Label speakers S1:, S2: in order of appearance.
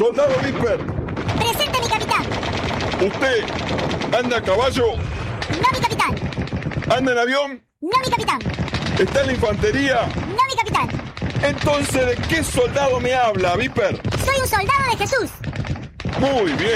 S1: Soldado Viper.
S2: Presente, mi capitán.
S1: ¿Usted anda a caballo?
S2: No, mi capitán.
S1: ¿Anda en avión?
S2: No, mi capitán.
S1: ¿Está en la infantería?
S2: No, mi capitán.
S1: Entonces, ¿de qué soldado me habla, Viper?
S2: Soy un soldado de Jesús.
S1: Muy bien.